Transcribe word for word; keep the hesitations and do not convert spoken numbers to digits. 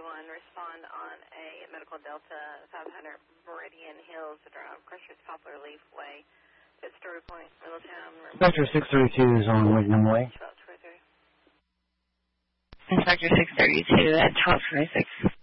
one, respond on a Medical Delta five hundred Meridian Hills Drive, Crushers Poplar Leaf Way, at Story Point, Middletown. Inspector six thirty-two is on Whitney Way. twelve twenty-three. Inspector six thirty-two at twelve twenty-six.